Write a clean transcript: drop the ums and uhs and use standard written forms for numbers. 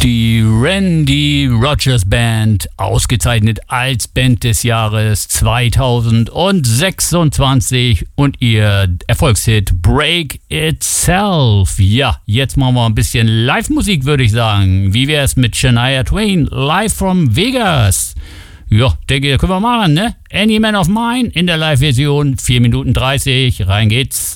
Die Randy Rogers Band, ausgezeichnet als Band des Jahres 2026 und ihr Erfolgshit Break Itself. Ja, jetzt machen wir ein bisschen Live-Musik, würde ich sagen. Wie wär's mit Shania Twain, live from Vegas? Ja, denke, können wir machen, ne? Any Man of Mine in der Live-Version, 4 Minuten 30, rein geht's.